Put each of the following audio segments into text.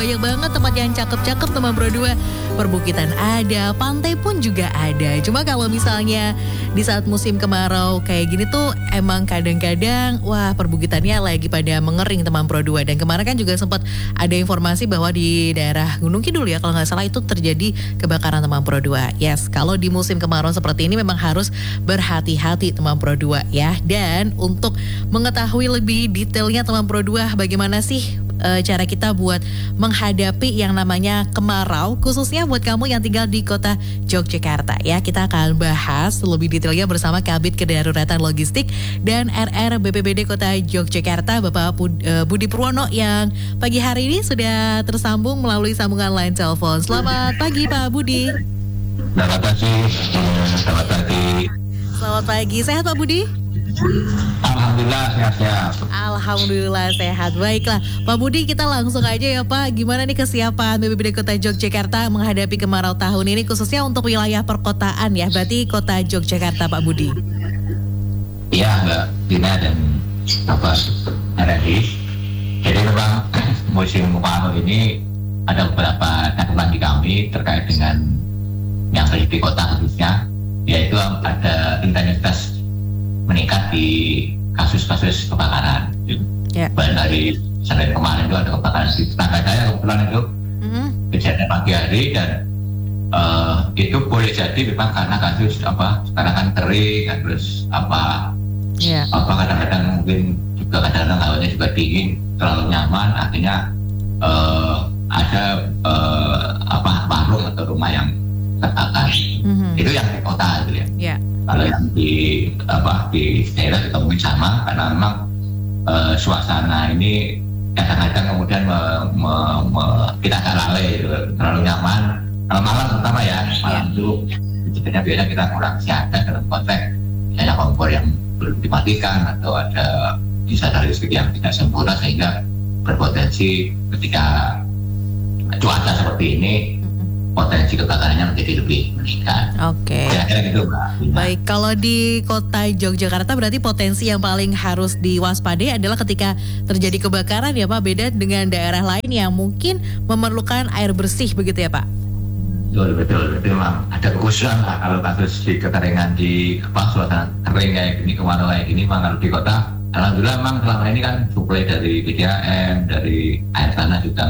Banyak banget tempat yang cakep-cakep teman Bro 2. Perbukitan ada, pantai pun juga ada. Cuma kalau misalnya di saat musim kemarau kayak gini tuh emang kadang-kadang wah perbukitannya lagi pada mengering teman Bro 2. Dan kemarin kan juga sempat ada informasi bahwa di daerah Gunung Kidul ya kalau nggak salah itu terjadi kebakaran teman Bro 2. Yes, kalau di musim kemarau seperti ini memang harus berhati-hati teman Bro 2 ya. Dan untuk mengetahui lebih detailnya teman Bro 2 bagaimana sih cara kita buat menghadapi yang namanya kemarau, khususnya buat kamu yang tinggal di kota Yogyakarta ya. Kita akan bahas lebih detailnya bersama Kabid Kedaruratan Logistik dan RR BPBD Kota Yogyakarta, Bapak Budi Purwono yang pagi hari ini sudah tersambung melalui sambungan line telepon. Selamat pagi Pak Budi. Selamat pagi. Selamat pagi. Selamat pagi. Sehat Pak Budi? Alhamdulillah sehat-sehat. Alhamdulillah sehat. Baiklah Pak Budi, kita langsung aja ya Pak. Gimana nih kesiapan BPBD Kota Yogyakarta menghadapi kemarau tahun ini khususnya untuk wilayah perkotaan ya, berarti Kota Yogyakarta Pak Budi. Iya Mbak Dina dan Bapak RRI. Jadi memang musim kemarau ini ada beberapa catatan di kami terkait dengan yang terjadi di kota khususnya, yaitu ada intensitas meningkat di kasus-kasus kebakaran. Bahkan dari Senin kemarin itu ada kebakaran di tetangga saya kebetulan itu kejadian pagi hari dan itu boleh jadi memang karena kasus sekarang kan kering kan, terus kadang-kadang mungkin juga kadang-kadang hawanya juga dingin terlalu nyaman, akhirnya ada warung atau rumah yang terbakar. Itu yang di kota gitu ya. Kalau yang di daerah kita mungkin sama karena memang suasana ini kadang-kadang kemudian kita agak lalai, terlalu nyaman. Kalau malam terutama ya, malam itu sebenarnya biasa kita kurang siaga dalam konteks misalnya kompor yang belum dimatikan atau ada bisa listrik yang tidak sempurna sehingga berpotensi ketika cuaca seperti ini potensi kebakarannya menjadi lebih meningkat. Oke. Kira-kira gitu Mbak. Baik, kalau di kota Yogyakarta berarti potensi yang paling harus diwaspadai adalah ketika terjadi kebakaran ya Pak, beda dengan daerah lain yang mungkin memerlukan air bersih begitu ya Pak? Betul. Memang ada kekhususan lah kalau kasus di kekeringan di suasana kering kayak gini, kemarau kayak gini, memang kalau di kota alhamdulillah memang selama ini kan suplai dari PDAM, dari air tanah juga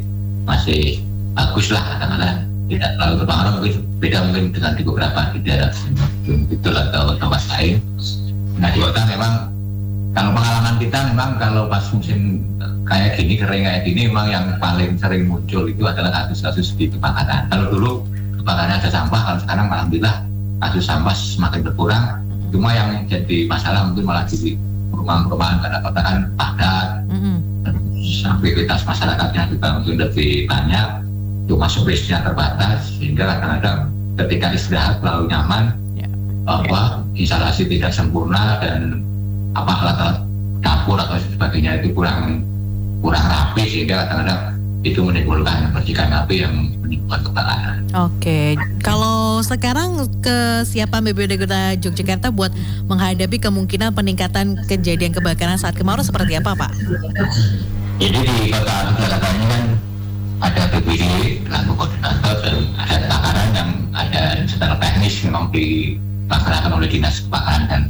masih bagus lah katakanlah, tidak terlalu berpengaruh, mungkin beda mungkin dengan di beberapa di daerah Kidul atau tempat lain. Nah di kota memang kalau pengalaman kita memang kalau pas musim kayak gini, kering kayak gini, memang yang paling sering muncul itu adalah kasus-kasus di kebakaran. Kalau dulu kebakarannya ada sampah, kalau sekarang alhamdulillah kasus sampah semakin berkurang. Cuma yang jadi masalah mungkin malah di perumahan-perumahan karena kota kan padat, aktivitas masyarakatnya juga mungkin lebih banyak. Cuma space-nya terbatas sehingga kadang-kadang ketika istirahat terlalu nyaman, instalasi tidak sempurna dan alat-alat dapur atau sebagainya itu kurang rapi sehingga kadang-kadang itu menimbulkan percikan api yang menimbulkan kebakaran. Oke, kalau sekarang kesiapan BPBD Kota Yogyakarta buat menghadapi kemungkinan peningkatan kejadian kebakaran saat kemarau seperti apa Pak? Jadi di Kota Yogyakarta ini kan ada BPD, lalu koordinator dan ada kebakaran yang ada secara teknis memang dilaksanakan oleh Dinas Kebakaran dan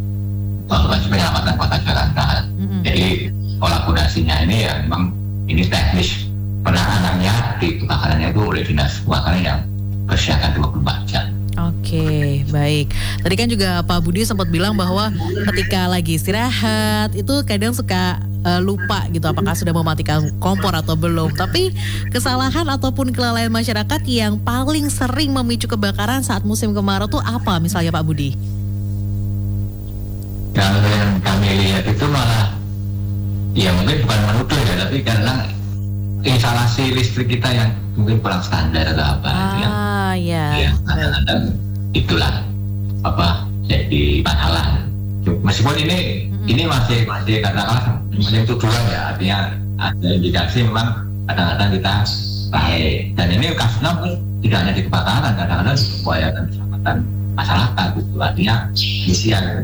Penyelamatan Kota Jakarta. Jadi kolaborasinya ini ya memang ini teknis penanganannya di kebakarannya itu oleh Dinas Kebakaran yang bersiaga 24 jam. Oke, baik. Tadi kan juga Pak Budi sempat bilang bahwa ketika lagi istirahat itu kadang suka lupa gitu apakah sudah mematikan kompor atau belum. Tapi kesalahan ataupun kelalaian masyarakat yang paling sering memicu kebakaran saat musim kemarau tuh apa misalnya Pak Budi? Kalau yang kami lihat itu malah ya mungkin bukan menuduh ya, tapi karena instalasi listrik kita yang mungkin kurang standar atau apa ya kadang-kadang itulah jadi masalah. Meskipun ini masih katakanlah yang tujuan ya, artinya ada indikasi memang kadang-kadang kita lalai dan ini kasusnya mungkin tidak hanya di kebakaran, kadang-kadang di upaya dan keselamatan masyarakat gitu, artinya misi yang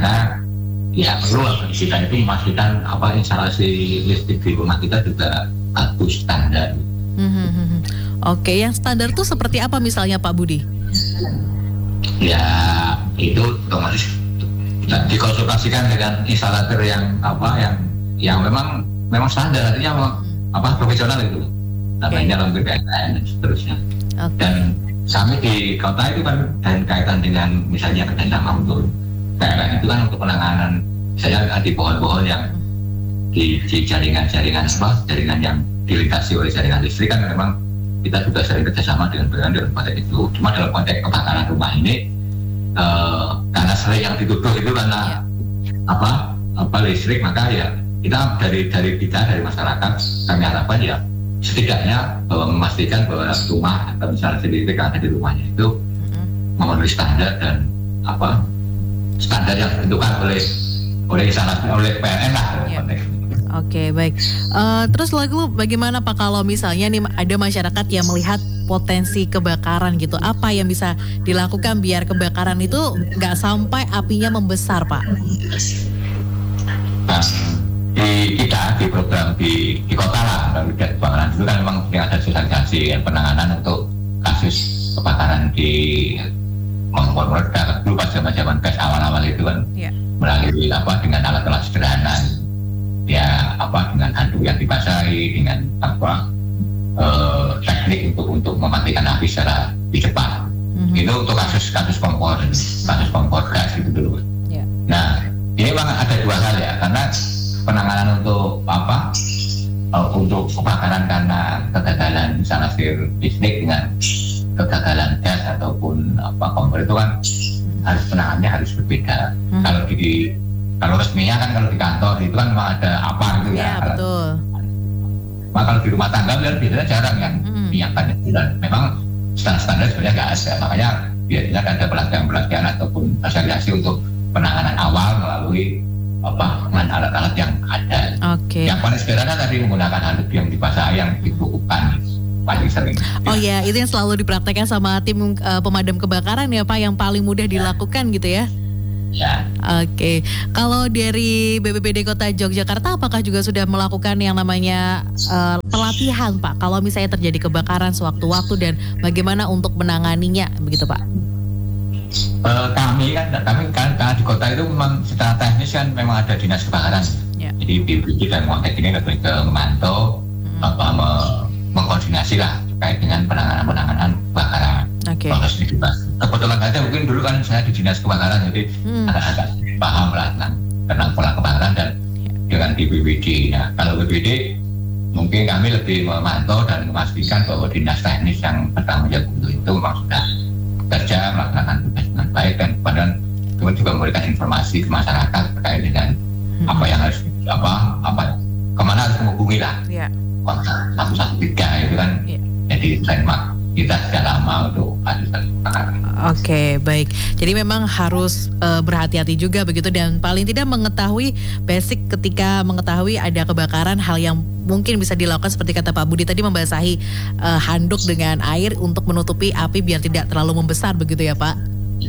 mana ya perlu kita itu memastikan instalasi listrik di rumah kita juga bagus standar. Oke, yang standar tuh seperti apa misalnya Pak Budi? Ya itu otomatis dikonsultasikan dengan instalator yang memang standar, artinya profesional itu. Namanya lembaga PLN dan seterusnya. Dan kami di kota itu kan dan kaitan dengan misalnya kerjasama untuk PLN itu kan untuk penanganan misalnya di pohon-pohon yang di jaringan yang dilintasi oleh jaringan listrik kan memang kita juga sering kerjasama dengan PLN dalam konteks itu. Cuma dalam konteks kebakaran rumah ini karena sering yang dituduh itu karena listrik, maka ya kita dari masyarakat kami harapkan ya setidaknya memastikan bahwa rumah atau misalnya listrik yang ada di rumahnya itu memenuhi standar dan standar yang ditentukan oleh PLN lah. Oke, baik. Terus lalu bagaimana Pak kalau misalnya nih ada masyarakat yang melihat potensi kebakaran gitu, apa yang bisa dilakukan biar kebakaran itu nggak sampai apinya membesar, Pak? Nah, di program di kota lah, kalau tidak kebakaran itu kan memang ada sosialisasi penanganan untuk kasus kebakaran di kompor meledak dulu pas zaman gas awal-awal itu kan melalui dengan alat-alat sederhana. Ya dengan handuk yang dibasahi dengan teknik untuk mematikan api secara cepat. Itu untuk kasus kompor gas itu dulu. Nah ini memang ada dua hal ya, karena penanganan untuk untuk kebakaran karena kegagalan instalasi listrik dengan kegagalan gas ataupun kompor itu kan penanganannya harus berbeda. Kalau resminya kan kalau di kantor itu kan memang ada gitu ya. Betul. Maka kalau di rumah tangga biasanya jarang yang menyiapkan itu, dan memang standar sebenarnya nggak ada. Makanya biasanya ada pelatihan ataupun sosialisasi untuk penanganan awal melalui dengan alat-alat yang ada. Yang paling sederhana tadi menggunakan handuk yang dibasahi yang dibukukan paling sering. Oh ya, itu yang selalu dipraktekkan sama tim pemadam kebakaran ya Pak, yang paling mudah dilakukan gitu ya. Ya. Oke, kalau dari BPBD Kota Yogyakarta apakah juga sudah melakukan yang namanya pelatihan Pak, kalau misalnya terjadi kebakaran sewaktu-waktu dan bagaimana untuk menanganinya begitu Pak? Kami karena di kota itu memang secara teknis kan memang ada dinas kebakaran. Jadi BPBD dan konteks ini lebih ke memantau mengkoordinasi lah terkait dengan penanganan kebakaran. Proses kebetulan saja mungkin dulu kan saya di dinas kebakaran, jadi agak paham lah tentang pola kebakaran dan dengan di BPBD. Nah, kalau BPBD mungkin kami lebih memantau dan memastikan bahwa dinas teknis yang bertanggung jawab untuk itu memang sudah kerja melaksanakan tugas dengan baik, dan kemudian juga memberikan informasi ke masyarakat terkait dengan apa yang harus kemana harus menghubungi lah. Kontak 113 itu kan jadi landmark kita sudah lama untuk kasus kebakaran. Oke, baik. Jadi memang harus berhati-hati juga begitu, dan paling tidak mengetahui basic ketika mengetahui ada kebakaran, hal yang mungkin bisa dilakukan seperti kata Pak Budi tadi, membasahi handuk dengan air untuk menutupi api biar tidak terlalu membesar begitu ya Pak.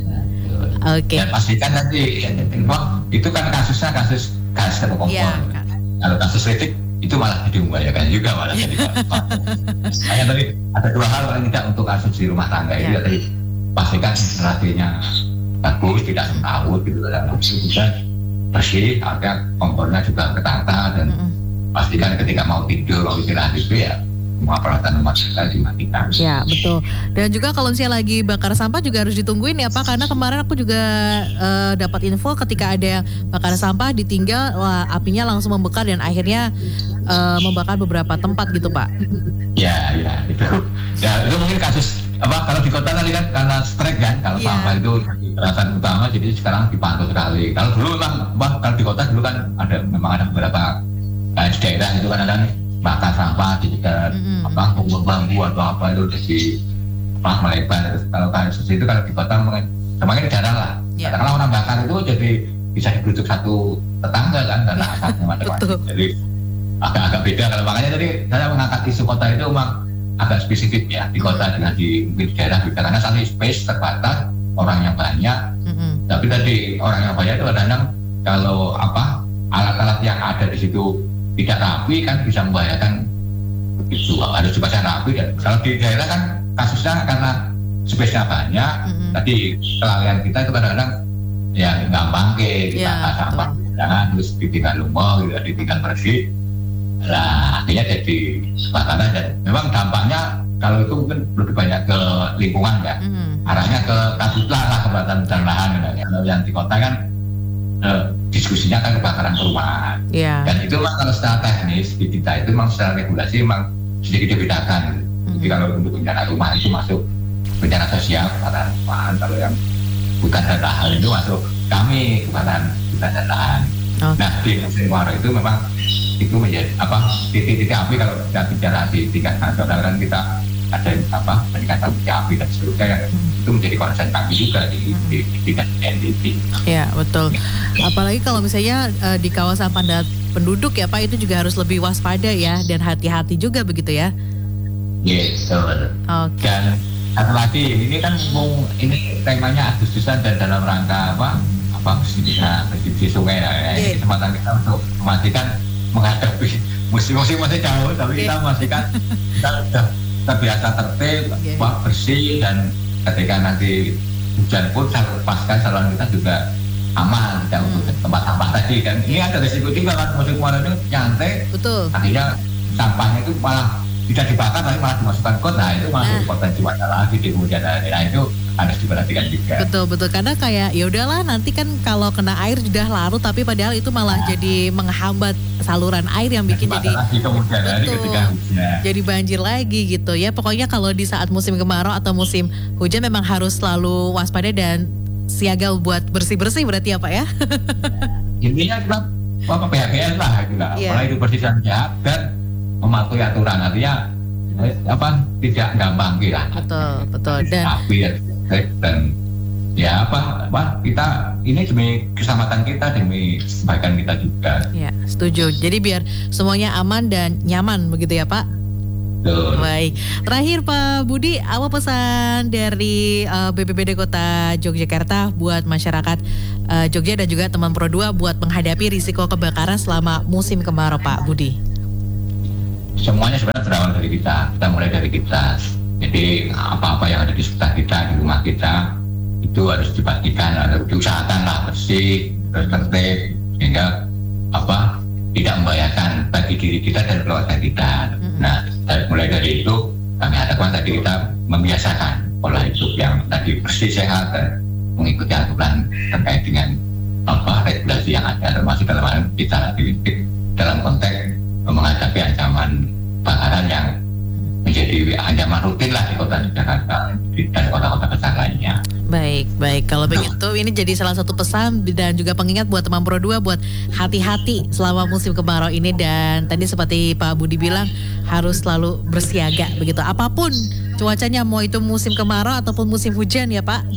Oke. Dan pastikan nanti itu kan kasusnya kasus gas atau kompor. Kalau kasus listrik itu malah jadi membahayakan juga, malah jadi makanya tadi ada dua hal paling tidak untuk kasus di rumah tangga itu tadi, pastikan instalasinya bagus, tidak semrawut gitu, dan juga bersih, artinya kompornya juga ketata, dan pastikan ketika mau tidur, mau istirahat itu ya semua peralatan rumah tangga dimatikan. Ya betul. Dan juga kalau misalnya lagi bakar sampah juga harus ditungguin ya Pak, karena kemarin aku juga dapat info ketika ada yang bakar sampah ditinggal, apinya langsung membakar dan akhirnya membakar beberapa tempat gitu Pak. Ya itu. Ya itu mungkin kasus kalau di kota tadi kan karena strike kan, kalau sampah itu alasan utama, jadi sekarang dipantau sekali. Kalau dulu memang kalau di kota dulu kan memang ada beberapa daerah itu kan ada bakar sampah di dekat kumpul bambu atau apa itu jadi melebar. Kalau kasus itu kalau di kota semakin jarang lah. Karena orang bakar itu jadi bisa dibujuk satu tetangga kan, karena asapnya macam-macam. Jadi agak beda. Kalau makanya tadi saya mengangkat isu kota itu memang agak spesifik ya di kota dengan di daerah beda, karena saling space terbatas, orangnya banyak. Tapi tadi orang yang banyak itu kadang-kadang kalau alat-alat yang ada di situ tidak rapi kan bisa membahayakan itu harus dipasang rapi. Dan kalau di daerah kan kasusnya karena space-nya banyak, tadi kelalaian kita itu kadang-kadang ya gampang kita sampah jangan terus ditinggal lumpuh, gitu, ditinggal bersih. Nah akhirnya jadi kebakaran, dan memang dampaknya kalau itu mungkin lebih banyak ke lingkungan ya, arahnya ke karhutlah lah, kebakaran hutan lahan. Kalau yang di kota kan diskusinya kan kebakaran perumahan, dan itu memang kalau secara teknis di kita itu memang secara regulasi memang sedikit dibedakan. Jadi kalau untuk bencana rumah itu masuk bencana sosial kebakaran perumahan, kalau yang hutan dan lahan itu masuk kami kebakaran hutan dan lahan. Nah di musim kemarau itu memang itu menjadi titik-titik api. Kalau kita bicara di tingkat nasional kan kita ada peningkatan titik api dan seterusnya yang itu menjadi konsen kami juga di tingkat NDT. Ya betul. Apalagi kalau misalnya di kawasan padat penduduk ya Pak, itu juga harus lebih waspada ya, dan hati-hati juga begitu ya. Yes, betul. Dan satu lagi, ini kan ini temanya Agustusan dan dalam rangka bersih sungai ya. Ini kesempatan kita untuk memastikan menghadapi musim-musim masih jauh, tapi kita memastikan kita sudah terbiasa tertib, bersih, dan ketika nanti hujan pun pastikan saluran kita juga aman dan untuk tempat sampah tadi. Dan ini ada risiko juga kan, musim kemarau itu nyantai, akhirnya sampahnya itu malah tidak dibakar tapi malah dimasukkan got. Nah itu masuk potensi masalah lagi di kemudian hari. Nah itu harus diperhatikan juga. Betul, karena kayak ya udahlah nanti kan kalau kena air sudah larut, tapi padahal itu malah jadi menghambat saluran air yang bikin jadi kemudian hari ketika hujan jadi banjir lagi gitu ya. Pokoknya kalau di saat musim kemarau atau musim hujan memang harus selalu waspada dan siaga buat bersih-bersih berarti ya Pak ya. Intinya kita PHBS lah gitu lah. Mulai itu bersihkan jahat dan mematuhi aturan, artinya tidak gampang lah. Betul dan ya kita ini demi keselamatan kita, demi kebaikan kita juga. Ya, setuju. Jadi biar semuanya aman dan nyaman begitu ya Pak. Betul. Baik. Terakhir Pak Budi, apa pesan dari BPBD Kota Yogyakarta buat masyarakat Jogja dan juga teman Pro 2 buat menghadapi risiko kebakaran selama musim kemarau Pak Budi? Semuanya sebenarnya berawal dari kita mulai dari kita. Jadi apa-apa yang ada di sekitar kita, di rumah kita, itu harus dipastikan, harus diusahakan lah bersih, tertib, sehingga tidak membahayakan bagi diri kita dan keluarga kita. Nah, mulai dari itu kami harapkan tadi kita membiasakan pola hidup yang tadi bersih, sehat, dan mengikuti aturan terkait dengan regulasi yang ada, termasuk dalam kita dalam konteks menghadapi ancaman kebakaran yang menjadi ancaman rutin lah di kota Jakarta dan kota-kota besar lainnya. Baik. Kalau begitu ini jadi salah satu pesan dan juga pengingat buat teman Pro 2 buat hati-hati selama musim kemarau ini. Dan tadi seperti Pak Budi bilang harus selalu bersiaga begitu. Apapun cuacanya, mau itu musim kemarau ataupun musim hujan ya Pak.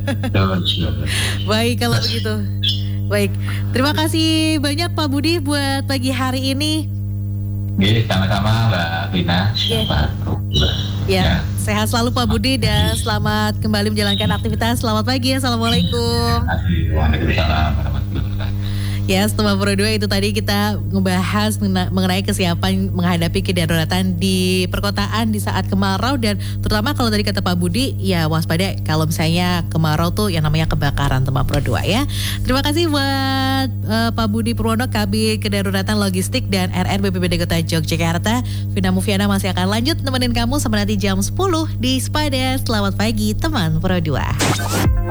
Baik kalau begitu. Baik, terima kasih banyak Pak Budi buat pagi hari ini. Sama-sama Mbak Vina. Ya, sehat selalu Pak Budi dan selamat kembali menjalankan aktivitas. Selamat pagi, assalamualaikum. Waalaikumsalam warahmatullahi wabarakatuh. Ya, teman Pro 2 itu tadi kita ngebahas mengenai kesiapan menghadapi kedaruratan di perkotaan di saat kemarau, dan terutama kalau tadi kata Pak Budi ya waspada kalau misalnya kemarau tuh yang namanya kebakaran, teman Pro 2 ya. Terima kasih buat Pak Budi Purwono, Kabid Kedaruratan Logistik dan RR BPBD Kota Yogyakarta. Vina Mufiana masih akan lanjut nemenin kamu sampai nanti jam 10 di Spada. Selamat pagi teman Pro 2.